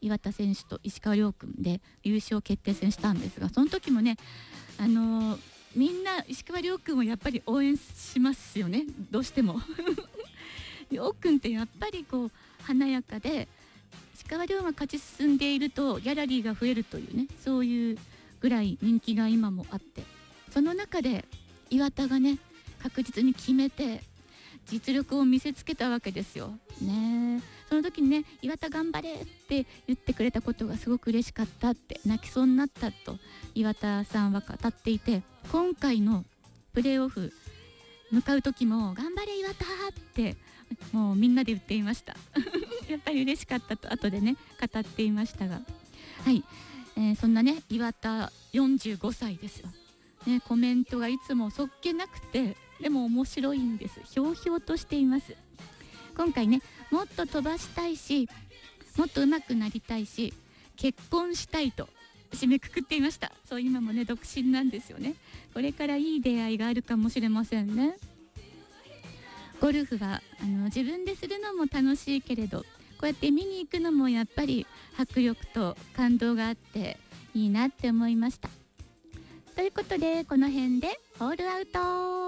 岩田選手と石川遼君で優勝決定戦したんですが、その時もねみんな石川遼君をやっぱり応援しますよね、どうしても遼君ってやっぱりこう華やかで、石川遼が勝ち進んでいるとギャラリーが増えるというね、そういうぐらい人気が今もあって、その中で岩田がね確実に決めて実力を見せつけたわけですよね。その時にね、岩田頑張れって言ってくれたことがすごく嬉しかったって、泣きそうになったと岩田さんは語っていて、今回のプレーオフ向かう時も頑張れ岩田ってもうみんなで言っていましたやっぱり嬉しかったと後でね語っていましたが、はい、そんなね岩田45歳ですよ、ね、コメントがいつもそっけなくて、でも面白いんです。ひょうひょうとしています。今回ね、もっと飛ばしたいし、もっと上手くなりたいし、結婚したいと締めくくっていました。そう、今もね独身なんですよね。これからいい出会いがあるかもしれませんね。ゴルフは自分でするのも楽しいけれど、こうやって見に行くのもやっぱり迫力と感動があっていいなって思いました。ということでこの辺でホールアウト。